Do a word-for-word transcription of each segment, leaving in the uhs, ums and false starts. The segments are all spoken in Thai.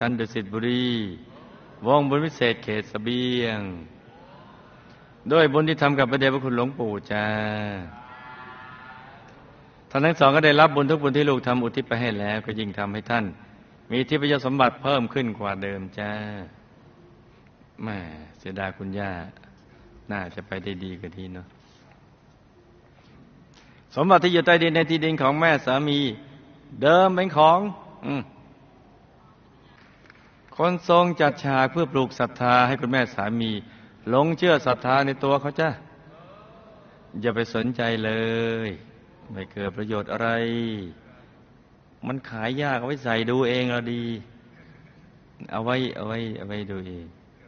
จันทดุสิตบุรีวงบุญวิเศษเขตเสบียงด้วยบุญที่ทำกับพระเดชพระคุณหลวงปู่จ้าท่านทั้งสองก็ได้รับบุญทุกบุญที่ลูกทำอุทิศไปให้แล้วก็ยิ่งทำให้ท่านมีทิพยสมบัติเพิ่มขึ้นกว่าเดิมจ้าแม่เสียดายคุณย่าน่าจะไปได้ดีกว่านี้เนาะสมบัติที่อยู่ใต้ดินในที่ดินของแม่สามีเดิมเป็นของอืมคนทรงจัดฉากเพื่อปลูกศรัทธาให้คุณแม่สามีหลงเชื่อศรัทธาในตัวเขาจ้ะอย่าไปสนใจเลยไม่เกิดประโยชน์อะไรมันขายยากเอาไว้ใส่ดูเองเราดีเอาไว้เอาไว้เอาไว้ดูเอง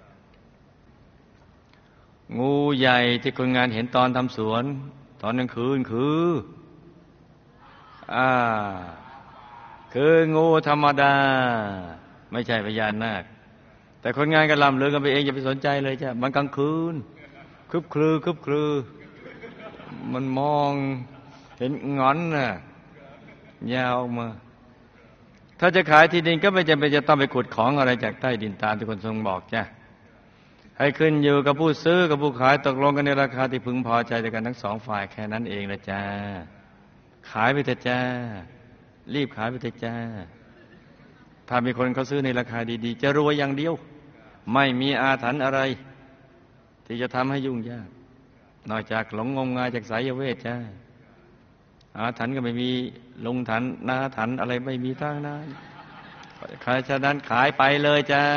งูใหญ่ที่คนงานเห็นตอนทำสวนตอนกลางคืนคืออ่าคืองูธรรมดาไม่ใช่พญานาคแต่คนงานก็ลำเลือกันไปเองอย่าไปสนใจเลยจ้ะมันกลางคืนคึบคลือคึบคลือมันมองเห็นงอนน่ะยาวออกมาถ้าจะขายที่ดินก็ไม่จำเป็นจะต้องไปขุดของอะไรจากใต้ดินตามที่คนทรงบอกจ้ะให้ขึ้นอยู่กับผู้ซื้อกับผู้ขายตกลงกันในราคาที่พึงพอใจด้วยกันทั้งสองฝ่ายแค่นั้นเองนะจ้าขายไปเถอะจ้ารีบขายไปเถอะจ้าถ้ามีคนเขาซื้อในราคาดีๆจะรวยอย่างเดียวไม่มีอาถรรพ์อะไรที่จะทำให้ยุ่งยากนอกจากหลงงมงายจากสายเวทจ้าอาถรรพ์ก็ไม่มีลงถันนาถรรพ์อะไรไม่มีทั้งนั้นใครฉะนั้นขายไปเลยจ้า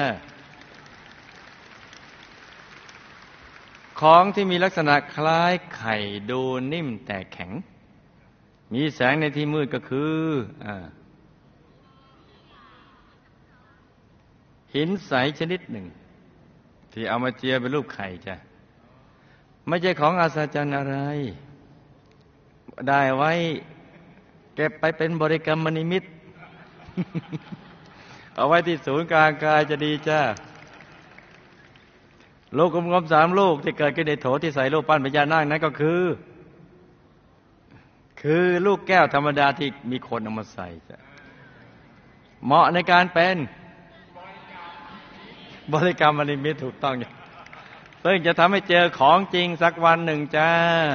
ของที่มีลักษณะคล้ายไข่ดูนิ่มแต่แข็งมีแสงในที่มืดก็คืออ่าหินใสชนิดหนึ่งที่เอามาเจียเป็นรูปไข่จ้ะไม่ใช่ของอัศจรรย์อะไรได้ไว้เก็บไปเป็นบริกรรมนิมิต เอาไว้ที่ศูนย์กลางกายจะดีจ้าลูกกลมๆสามลูกที่เกิดขึ้นในโถที่ใส่รูปปั้นพญานาคนั้นก็คือคือลูกแก้วธรรมดาที่มีคนเอามาใส่จ้ะเหมาะในการเป็นบริกรรมนิมิตถูกต้องอย่างซึ่งจะทำให้เจอของจริงสักวันหนึ่งจ้า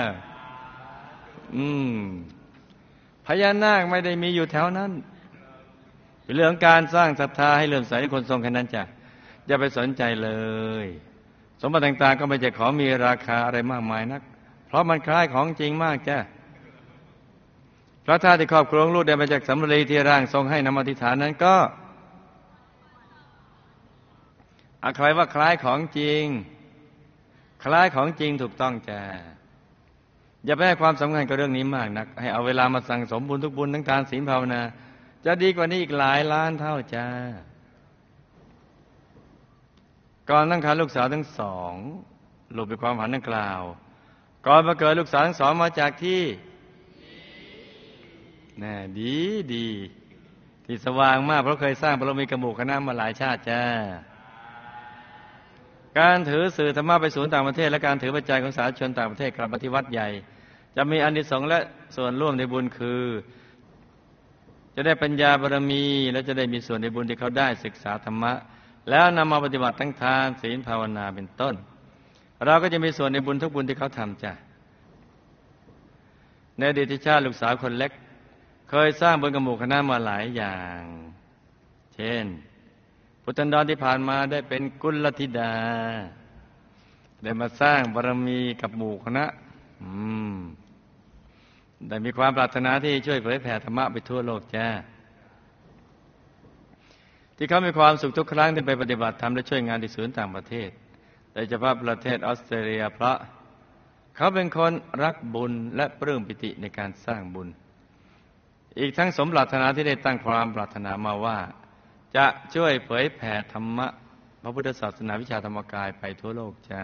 อืมพญานาคไม่ได้มีอยู่แถวนั้นเป็นเรื่องการสร้างศรัทธาให้เลื่อมใสคนทรงแค่นั้นจ้ะอย่าไปสนใจเลยสมบัติต่างๆก็ไม่ใช่ของมีราคาอะไรมากมายนักเพราะมันคล้ายของจริงมากจ้ะพระธาตุที่ครอบครองลูกได้มาจากสำลีที่ร่างทรงให้นำอธิษฐานนั้นก็ใครว่าคล้ายของจริงคล้ายของจริงถูกต้องจ้ะอย่าไปให้ความสำคัญกับเรื่องนี้มากนักให้เอาเวลามาสั่งสมบุญทุกบุญทั้งทานศีลภาวนาจะดีกว่านี้อีกหลายล้านเท่าจ้าก่อนตั้งครรภ์ลูกสาวทั้งสองลูกเป็นความฝันดังกล่าวก่อนมาเกิดลูกสาวทั้งสองมาจากที่น่ะดีดีที่สว่างมากเพราะเคยสร้างบารมีกระหมู่คณะมาหลายชาติจ้าการถือสื่อธรรมะไปสู่ต่างประเทศและการถือปัจจัยของสาธุชนต่างประเทศกลับมาที่วัดใหญ่จะมีอานิสงส์และส่วนร่วมในบุญคือจะได้ปัญญาบารมีและจะได้มีส่วนในบุญที่เขาได้ศึกษาธรรมะแล้วนำมาปฏิบัติทั้งทานศีลภาวนาเป็นต้นเราก็จะมีส่วนในบุญทุกบุญที่เขาทำจ้ะในอดีตชาติลูกสาวคนเล็กเคยสร้างบุญกับหมู่คณะมาหลายอย่างเช่นพุทธันดรที่ผ่านมาได้เป็นกุลธิดาได้มาสร้างบารมีกับหมู่คณะอืมได้มีความปรารถนาที่ช่วยเผยแผ่ธรรมะไปทั่วโลกจ้าที่เขามีความสุขทุกครั้งที่ไปปฏิบัติธรรมและช่วยงานที่ศูนย์ต่างประเทศโดยเฉพาะประเทศออสเตรเลียเพราะเขาเป็นคนรักบุญและปลื้มปิติในการสร้างบุญอีกทั้งสมปรารถนาที่ได้ตั้งความปรารถนามาว่าจะช่วยเผยแผ่ธรรมะพระพุทธศาสนาวิชาธรรมกายไปทั่วโลกจ้า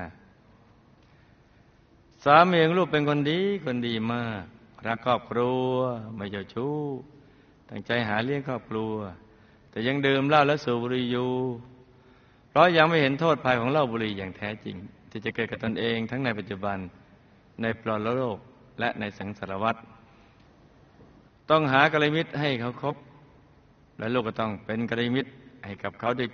สามีของลูกเป็นคนดีคนดีมากรักครอบครัวไม่เจ้าชู้ตั้งใจหาเลี้ยงครอบครัวแต่ยังดื่มเหล้าและสูบบุหรี่อยู่เพราะยังไม่เห็นโทษภัยของเหล้าบุหรี่อย่างแท้จริงที่จะเกิดกับตนเองทั้งในปัจจุบันในปรโลกและในสังสารวัฏต้องหากัลยาณมิตรให้เขาคบและลูกก็ต้องเป็นกัลยาณมิตรให้กับเขาด้วย